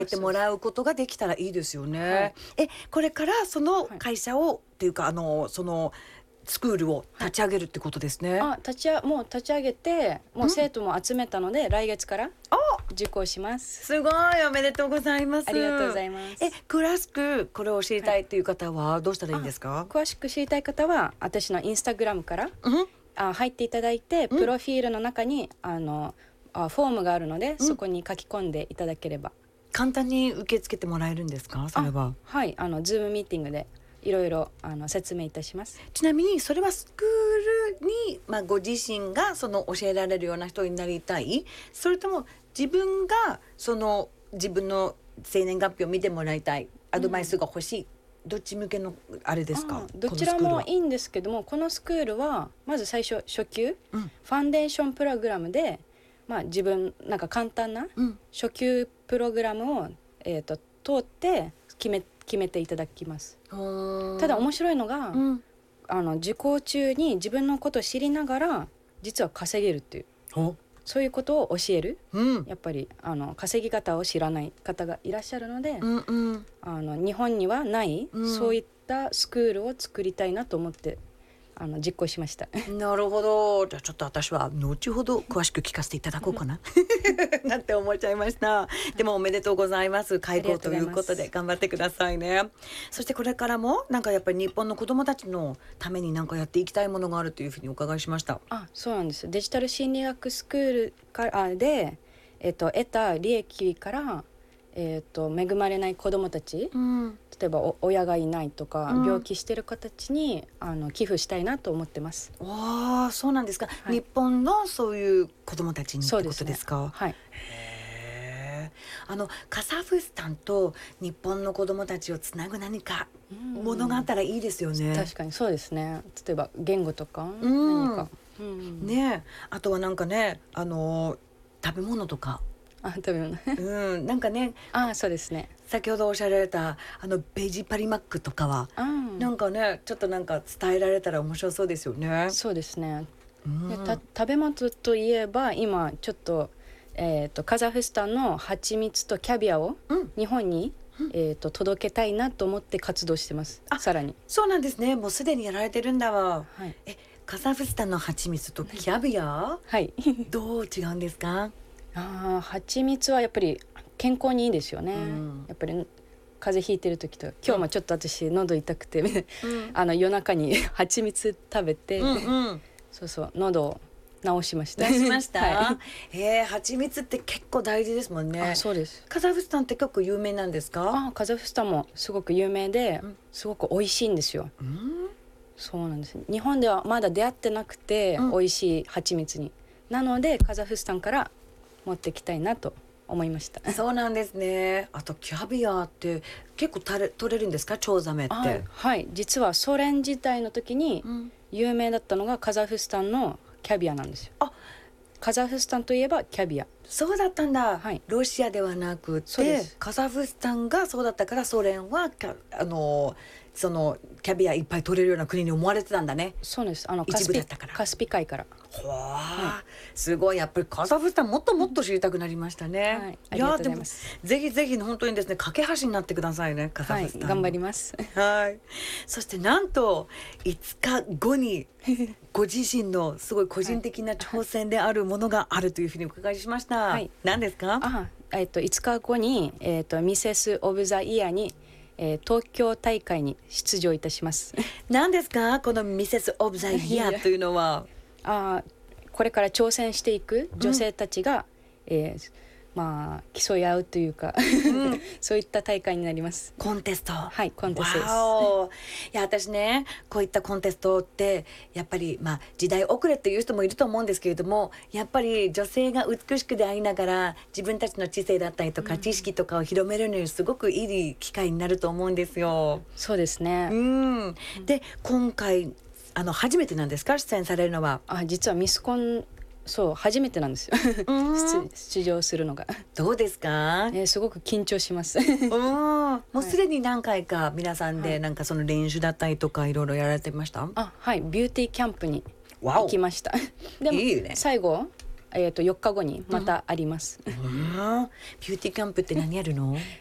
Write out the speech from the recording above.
てもらうことができたらいいですよね。これからその会社を、っていうかそのスクールを立ち上げるってことですね。 もう立ち上げて、もう生徒も集めたので、来月から受講します。 すごい、おめでとうございます。 ありがとうございます。 詳しくこれを知りたいっていう方はどうしたらいいんですか？ 詳しく知りたい方は私のインスタグラムから入っていただいて、プロフィールの中にフォームがあるので、そこに書き込んでいただければ。 簡単に受け付けてもらえるんですか？それは。 はい、ズームミーティングでいろいろ説明いたします。 ちなみにそれはスクールに、ご自身がその教えられるような人になりたい、それとも自分がその自分の生年月日を見てもらいたい、アドバイスが欲しい、どっち向けのあれですか？ どちらもいいんですけども、このスクールはまず最初初級、ファンデーションプログラムで、自分なんか簡単な初級プログラムを、通って決めていただきます。ただ面白いのが、受講中に自分のことを知りながら実は稼げるっていう、そういうことを教える、やっぱり稼ぎ方を知らない方がいらっしゃるので、日本にはない、そういったスクールを作りたいなと思って実行しました。 なるほど。じゃあちょっと私は後ほど詳しく聞かせていただこうかななんて思っちゃいました。でもおめでとうございます。開講ということで頑張ってくださいね。そしてこれからもなんかやっぱり日本の子どもたちのためになんかやっていきたいものがあるというふうにお伺いしました。 そうなんです。デジタル心理学スクールからで、得た利益から、恵まれない子どもたち、例えば親がいないとか、病気してる子たちに寄付したいなと思ってます。 そうなんですか。日本のそういう子どもたちにってことですか？ はい。 カザフスタンと日本の子どもたちをつなぐ何かものがあったらいいですよね。 確かにそうですね。例えば言語とか何か、 ね、あとはなんかね、食べ物とか。 食べ物なんかね、 そうですね。 先ほどおっしゃられたベジパリマックとかは、なんかね、ちょっとなんか伝えられたら面白そうですよね。 そうですね。食べ物といえば今ちょっと、カザフスタンの蜂蜜とキャビアを日本に、届けたいなと思って活動してます。さらに。 そうなんですね。もうすでにやられてるんだわ。カザフスタンの蜂蜜とキャビア、どう違うんですか？ 蜂蜜はやっぱり健康にいいですよね。やっぱり風邪ひいてる時と、今日もちょっと私喉痛くて夜中に蜂蜜食べて、喉を治しました。 蜂蜜って結構大事ですもんね。 そうです。 カザフスタンって結構有名なんですか？ カザフスタンもすごく有名で、すごく美味しいんですよ。そうなんです。日本ではまだ出会ってなくて、美味しい蜂蜜に。なのでカザフスタンから持ってきたいなと思いました。 そうなんですね。あとキャビアって結構取れるんですか？チョウザメって。 はい、実はソ連時代の時に有名だったのがカザフスタンのキャビアなんですよ。カザフスタンといえばキャビア。 そうだったんだ。ロシアではなくてカザフスタンがそうだったから、ソ連はそのキャビアいっぱい取れるような国に思われてたんだね。 そうです。 一部だったから。 カスピ海から。 すごい。やっぱりカザフスタンもっともっと知りたくなりましたね。 ありがとうございます。 ぜひぜひ本当にですね、架け橋になってくださいね、カザフスタン。 頑張ります。 そしてなんと5日後にご自身のすごい個人的な挑戦であるものがあるというふうにお伺いしました。何ですか ？5日後に、ミセス・オブ・ザ・イヤーに東京大会に出場いたします。 何ですかこのミセス・オブ・ザ・イヤーというのは？ これから挑戦していく女性たちが、競い合うというか、そういった大会になります。 コンテスト。 コンテストです。 いや、私ね、こういったコンテストってやっぱり時代遅れっていう人もいると思うんですけれども、やっぱり女性が美しくでありながら自分たちの知性だったりとか、知識とかを広めるのにすごくいい機会になると思うんですよ。 そうですね。 で今回初めてなんですか？出演されるのは。 実はミスコン初めてなんですよ。出場するのが。 どうですか？ すごく緊張します。 もうすでに何回か皆さんでなんかその練習だったりとかいろいろやられてました？ ビューティーキャンプに行きました。でも最後 4日後にまたあります。 ビューティーキャンプって何やるの？